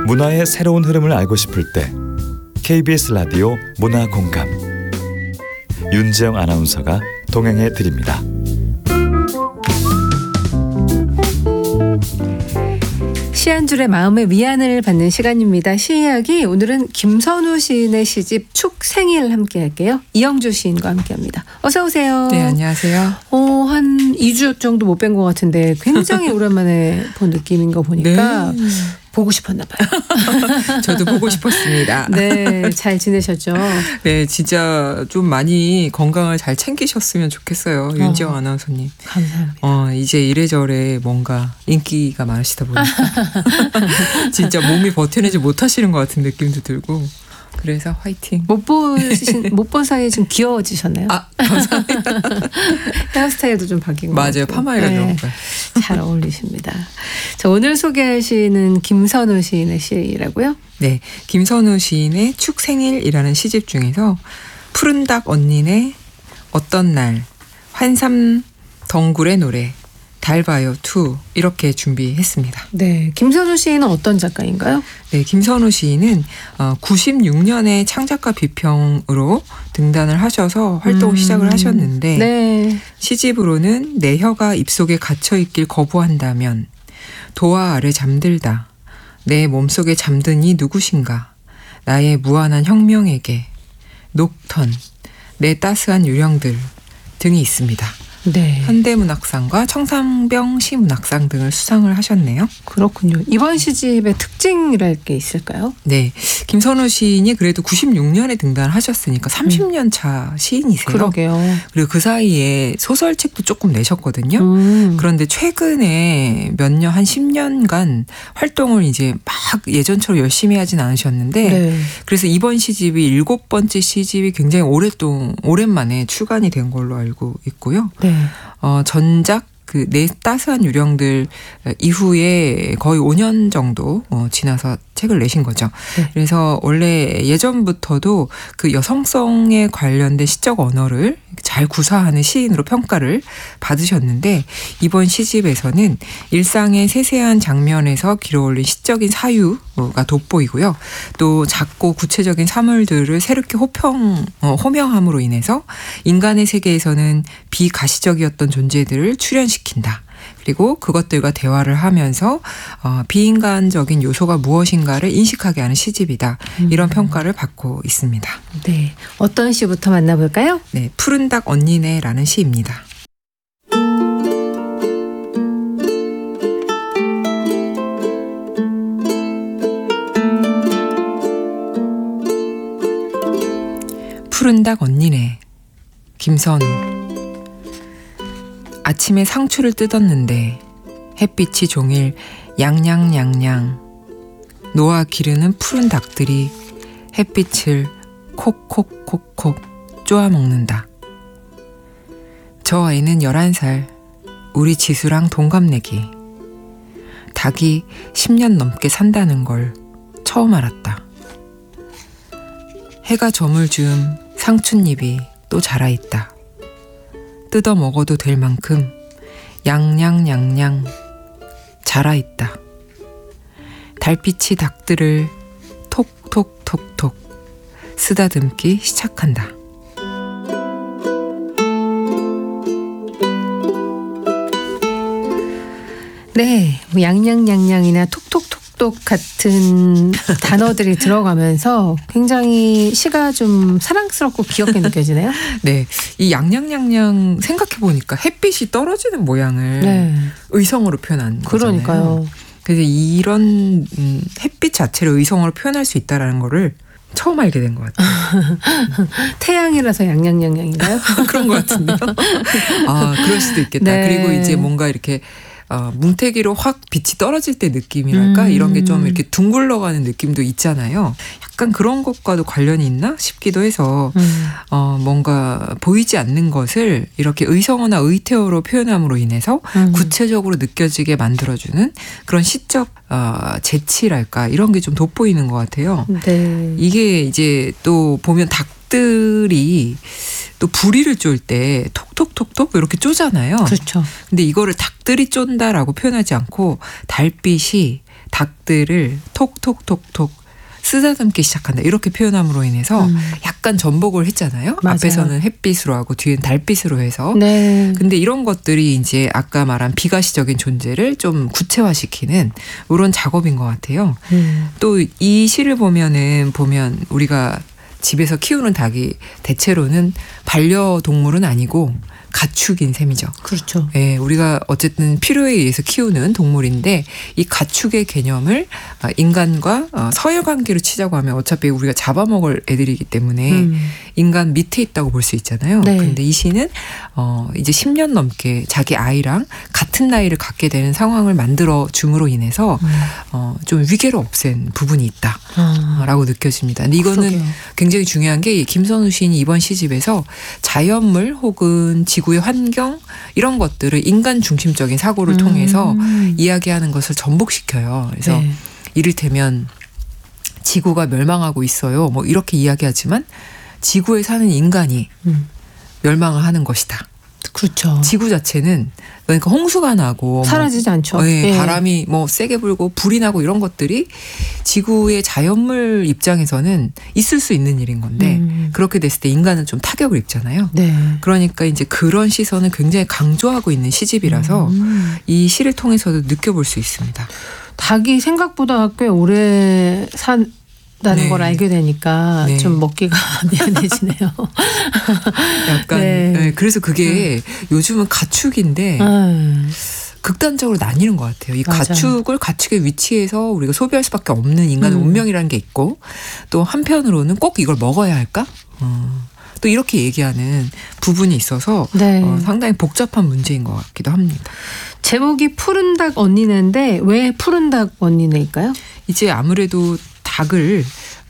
문화의 새로운 흐름을 알고 싶을 때 KBS 라디오 문화공감 윤지영 아나운서가 동행해 드립니다. 시 한 줄의 마음의 위안을 받는 시간입니다. 시이야기, 오늘은 김선우 시인의 시집 축생일 함께 할게요. 이영주 시인과 함께합니다. 어서 오세요. 네, 안녕하세요. 한 2주 정도 못 뵌 것 같은데 굉장히 오랜만에 본 느낌인 거 보니까 네. 보고 싶었나 봐요. 저도 보고 싶었습니다. 네, 잘 지내셨죠? 네, 진짜 좀 많이 건강을 잘 챙기셨으면 좋겠어요. 윤지영 아나운서님. 감사합니다. 이제 이래저래 뭔가 인기가 많으시다 보니까 진짜 몸이 버텨내지 못하시는 것 같은 느낌도 들고, 그래서 화이팅. 못 본 사이에 좀 귀여워지셨나요? 아, 감사합니다. 헤어스타일도 좀 바뀐 것 맞아요. 같아요. 파마해가 들어간 거예요. 잘 어울리십니다. 자, 오늘 소개할 시는 김선우 시인의 시라고요? 네, 김선우 시인의 축생일이라는 시집 중에서 푸른 닭 언니네, 어떤 날, 환삼 덩굴의 노래, 달 봐요 2 이렇게 준비했습니다. 네, 김선우 시인은 어떤 작가인가요? 네, 김선우 시인은 96년에 창작가 비평으로 등단을 하셔서 활동을 시작을 하셨는데, 네. 시집으로는 내 혀가 입속에 갇혀있길 거부한다면, 도화 아래 잠들다, 내 몸속에 잠드니 누구신가, 나의 무한한 혁명에게, 녹턴, 내 따스한 유령들 등이 있습니다. 네. 현대문학상과 청산병 시문학상 등을 수상을 하셨네요. 그렇군요. 이번 시집의 특징이랄 게 있을까요? 네, 김선우 시인이 그래도 96년에 등단하셨으니까 30년 차 시인이세요. 그러게요. 그리고 그 사이에 소설책도 조금 내셨거든요. 그런데 최근에 몇 년, 한 10년간 활동을 이제 막 예전처럼 열심히 하진 않으셨는데, 네. 그래서 이번 시집이 7번째 시집이 굉장히 오랜만에 출간이 된 걸로 알고 있고요. 네. 전작 내 따스한 유령들 이후에 거의 5년 정도 지나서 책을 내신 거죠. 네. 그래서 원래 예전부터도 그 여성성에 관련된 시적 언어를 잘 구사하는 시인으로 평가를 받으셨는데, 이번 시집에서는 일상의 세세한 장면에서 길어올린 시적인 사유가 돋보이고요. 또 작고 구체적인 사물들을 새롭게 호명함으로 인해서 인간의 세계에서는 비가시적이었던 존재들을 출현시킨다. 그리고 그것들과 대화를 하면서 비인간적인 요소가 무엇인가를 인식하게 하는 시집이다. 이런 평가를 받고 있습니다. 네. 어떤 시부터 만나볼까요? 네, 푸른 닭 언니네라는 시입니다. 푸른 닭 언니네, 김선우. 아침에 상추를 뜯었는데 햇빛이 종일 양양양양 놓아 기르는 푸른 닭들이 햇빛을 콕콕콕콕 쪼아 먹는다. 저 아이는 11살, 우리 지수랑 동갑내기. 닭이 10년 넘게 산다는 걸 처음 알았다. 해가 저물 즈음 상추잎이 또 자라있다. 뜯어 먹어도 될 만큼 양양양양 자라있다. 달빛이 닭들을 톡톡톡톡 쓰다듬기 시작한다. 네. 양양양양이나 톡톡톡톡 같은 단어들이 들어가면서 굉장히 시가 좀 사랑스럽고 귀엽게 느껴지네요. 네, 이 양양양양 생각해보니까 햇빛이 떨어지는 모양을 네. 의성어로 표현한 거잖아요. 그러니까요. 그래서 이런 햇빛 자체를 의성어로 표현할 수 있다는 거를 처음 알게 된 것 같아요. 태양이라서 양양양양인가요? 그런 것 같은데요. 아, 그럴 수도 있겠다. 네. 그리고 이제 뭔가 이렇게 뭉태기로 확 빛이 떨어질 때 느낌이랄까, 이런 게 좀 이렇게 둥글러가는 느낌도 있잖아요. 약간 그런 것과도 관련이 있나 싶기도 해서 뭔가 보이지 않는 것을 이렇게 의성어나 의태어로 표현함으로 인해서 구체적으로 느껴지게 만들어주는 그런 시적 재치랄까, 이런 게 좀 돋보이는 것 같아요. 네. 이게 이제 또 보면 닭들이 또 부리를 쫄 때 톡톡톡톡 이렇게 쪼잖아요. 그렇죠. 근데 이거를 닭들이 쫀다라고 표현하지 않고 달빛이 닭들을 톡톡톡톡 쓰다듬기 시작한다. 이렇게 표현함으로 인해서 약간 전복을 했잖아요. 맞아요. 앞에서는 햇빛으로 하고 뒤엔 달빛으로 해서. 네. 근데 이런 것들이 이제 아까 말한 비가시적인 존재를 좀 구체화시키는 이런 작업인 것 같아요. 또 이 시를 보면 우리가 집에서 키우는 닭이 대체로는 반려동물은 아니고 가축인 셈이죠. 그렇죠. 예, 우리가 어쨌든 필요에 의해서 키우는 동물인데 이 가축의 개념을 인간과 서열관계로 치자고 하면 어차피 우리가 잡아먹을 애들이기 때문에 인간 밑에 있다고 볼 수 있잖아요. 네. 근데 이 시는 이제 10년 넘게 자기 아이랑 같은 나이를 갖게 되는 상황을 만들어 줌으로 인해서 좀 위계를 없앤 부분이 있다라고 느껴집니다. 근데 이거는 그러게요. 굉장히 중요한 게 김선우 시인이 이번 시집에서 자연물 혹은 지구의 환경 이런 것들을 인간 중심적인 사고를 통해서 이야기하는 것을 전복시켜요. 그래서 네. 이를테면 지구가 멸망하고 있어요. 뭐 이렇게 이야기하지만 지구에 사는 인간이 멸망을 하는 것이다. 그렇죠. 지구 자체는 그러니까 홍수가 나고 사라지지 않죠. 예, 예. 바람이 뭐 세게 불고 불이 나고 이런 것들이 지구의 자연물 입장에서는 있을 수 있는 일인 건데 그렇게 됐을 때 인간은 좀 타격을 입잖아요. 네. 그러니까 이제 그런 시선을 굉장히 강조하고 있는 시집이라서 이 시를 통해서도 느껴볼 수 있습니다. 닭이 생각보다 꽤 오래 산다는 네. 걸 알게 되니까 네. 좀 먹기가 미안해지네요. 약간 네. 예, 그래서 그게 요즘은 가축인데 극단적으로 나뉘는 것 같아요. 이 맞아요. 가축을 가축의 위치에서 우리가 소비할 수밖에 없는 인간의 운명이라는 게 있고 또 한편으로는 꼭 이걸 먹어야 할까? 또 이렇게 얘기하는 부분이 있어서 네. 상당히 복잡한 문제인 것 같기도 합니다. 제목이 푸른 닭 언니네인데 왜 푸른 닭 언니네일까요? 이제 아무래도 닭을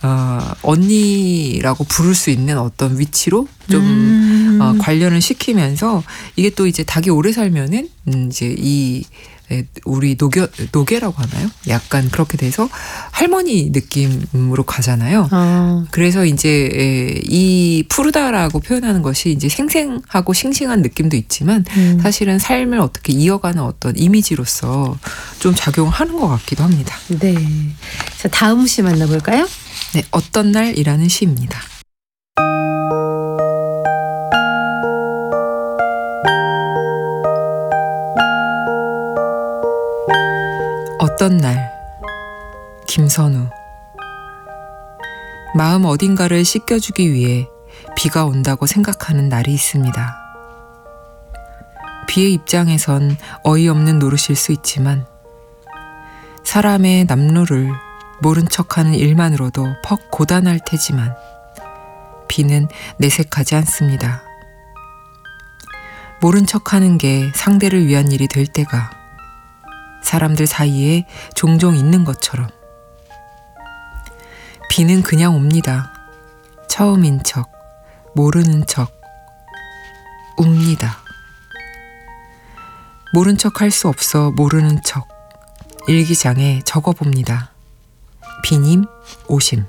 언니라고 부를 수 있는 어떤 위치로 좀 관련을 시키면서 이게 또 이제 닭이 오래 살면은 이제 이 우리 노계라고 하나요? 약간 그렇게 돼서 할머니 느낌으로 가잖아요. 그래서 이제 이 푸르다라고 표현하는 것이 이제 생생하고 싱싱한 느낌도 있지만 사실은 삶을 어떻게 이어가는 어떤 이미지로서 좀 작용하는 것 같기도 합니다. 네. 자, 다음 시 만나볼까요? 네, 어떤 날이라는 시입니다. 어떤 날, 김선우. 마음 어딘가를 씻겨주기 위해 비가 온다고 생각하는 날이 있습니다. 비의 입장에선 어이없는 노릇일 수 있지만 사람의 남루를 모른 척하는 일만으로도 퍽 고단할 테지만 비는 내색하지 않습니다. 모른 척하는 게 상대를 위한 일이 될 때가 사람들 사이에 종종 있는 것처럼 비는 그냥 옵니다. 처음인 척, 모르는 척, 웁니다. 모른 척 할 수 없어 모르는 척 일기장에 적어봅니다. 비님 오심.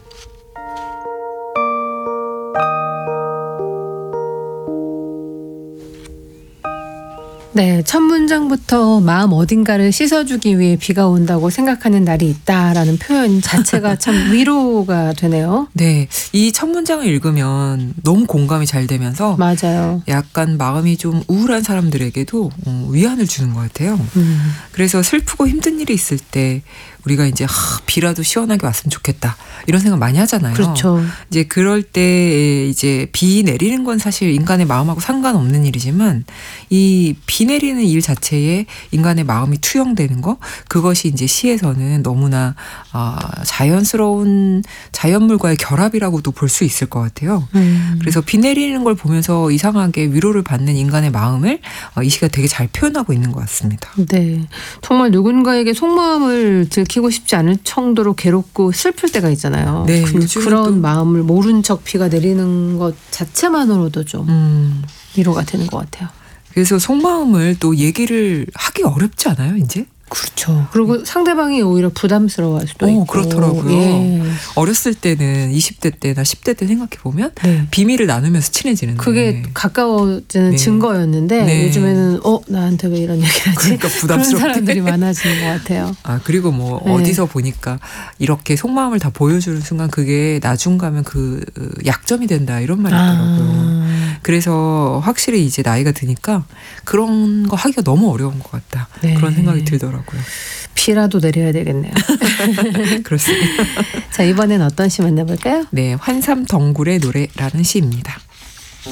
네, 첫 문장부터 마음 어딘가를 씻어주기 위해 비가 온다고 생각하는 날이 있다라는 표현 자체가 참 위로가 되네요. 네, 이 첫 문장을 읽으면 너무 공감이 잘 되면서 맞아요. 약간 마음이 좀 우울한 사람들에게도 위안을 주는 것 같아요. 그래서 슬프고 힘든 일이 있을 때 우리가 이제 비라도 시원하게 왔으면 좋겠다 이런 생각 많이 하잖아요. 그렇죠. 이제 그럴 때 이제 비 내리는 건 사실 인간의 마음하고 상관없는 일이지만 이 비 내리는 일 자체에 인간의 마음이 투영되는 거 그것이 이제 시에서는 너무나 자연스러운 자연물과의 결합이라고도 볼 수 있을 것 같아요. 그래서 비 내리는 걸 보면서 이상하게 위로를 받는 인간의 마음을 이 시가 되게 잘 표현하고 있는 것 같습니다. 네, 정말 누군가에게 속마음을 들키고 싶지 않을 정도로 괴롭고 슬플 때가 있잖아요. 네, 그런 또 마음을 모른 척 비가 내리는 것 자체만으로도 좀 위로가 되는 것 같아요. 그래서 속마음을 또 얘기를 하기 어렵지 않아요, 이제? 그렇죠. 그리고 상대방이 오히려 부담스러워할 수도 있고. 그렇더라고요. 예. 어렸을 때는 20대 때나 10대 때 생각해 보면 네. 비밀을 나누면서 친해지는데 그게 가까워지는 네. 증거였는데 네. 요즘에는 나한테 왜 이런 얘기를 하지? 그러니까 그런 부담스럽게. 사람들이 많아지는 것 같아요. 그리고 뭐 네. 어디서 보니까 이렇게 속마음을 다 보여주는 순간 그게 나중 가면 그 약점이 된다 이런 말이 있더라고요. 그래서 확실히 이제 나이가 드니까 그런 거 하기가 너무 어려운 것 같다. 네. 그런 생각이 들더라고요. 피라도 내려야 되겠네요. 그렇습니다. 자, 이번엔 어떤 시 만나볼까요? 네, 환삼덩굴의 노래라는 시입니다.